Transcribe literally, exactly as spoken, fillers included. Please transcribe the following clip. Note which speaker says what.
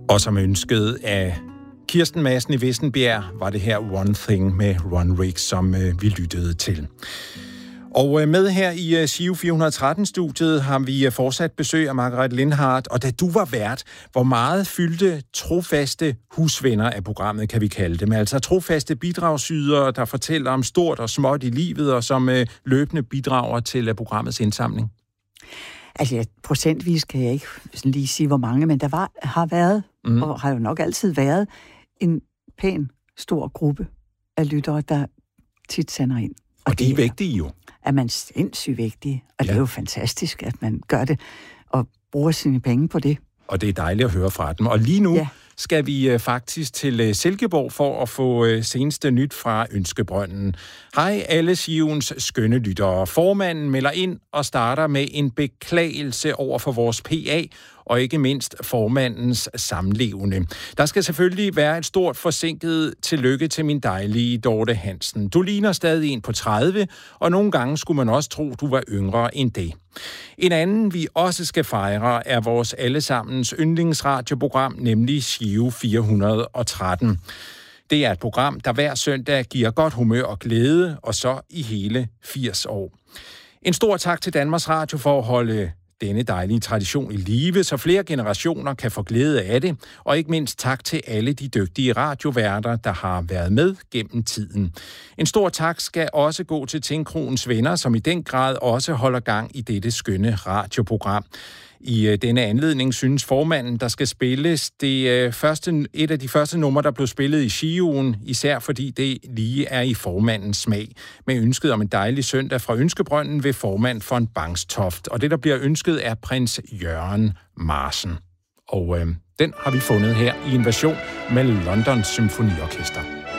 Speaker 1: Og som ønsket af Kirsten Madsen i Vissenbjerg, var det her One Thing med Ron Riggs, som øh, vi lyttede til. Og øh, med her i øh, Giro fire hundrede og tretten-studiet har vi øh, fortsat besøg af Margaret Lindhardt. Og da du var vært, hvor meget fyldte trofaste husvenner af programmet, kan vi kalde dem? Altså trofaste bidragsydere, der fortæller om stort og småt i livet, og som øh, løbende bidrager til øh, programmets indsamling.
Speaker 2: Altså, ja, procentvis kan jeg ikke sådan lige sige, hvor mange, men der var, har været, mm. og har jo nok altid været, en pæn, stor gruppe af lyttere, der tit sender ind.
Speaker 1: Og, og de er vigtige jo.
Speaker 2: Er man sindssygt vigtige, og ja. Det er jo fantastisk, at man gør det, og bruger sine penge på det.
Speaker 1: Og det er dejligt at høre fra dem. Og lige nu ja. skal vi uh, faktisk til uh, Silkeborg for at få uh, seneste nyt fra Ønskebrønden. Hej alle Giroens skønne lyttere. Formanden melder ind og starter med en beklagelse over for vores P A, og ikke mindst formandens samlevende. Der skal selvfølgelig være et stort forsinket tillykke til min dejlige Dorte Hansen. Du ligner stadig en på tredive, og nogle gange skulle man også tro, du var yngre end det. En anden, vi også skal fejre, er vores allesammens yndlingsradioprogram, nemlig Giro fire hundrede og tretten. Det er et program, der hver søndag giver godt humør og glæde, og så i hele firs år. En stor tak til Danmarks Radio for at holde denne dejlige tradition i live, så flere generationer kan få glæde af det, og ikke mindst tak til alle de dygtige radioværter, der har været med gennem tiden. En stor tak skal også gå til Tinkroens venner, som i den grad også holder gang i dette skønne radioprogram. I denne anledning synes formanden, der skal spilles det første, et af de første numre, der blev spillet i Giroen, især fordi det lige er i formandens smag. Med ønsket om en dejlig søndag fra Ønskebrønden ved formand von Bangstoft. Og det, der bliver ønsket, er prins Jørgen Marsen. Og øh, den har vi fundet her i en version med London Symfoniorkester.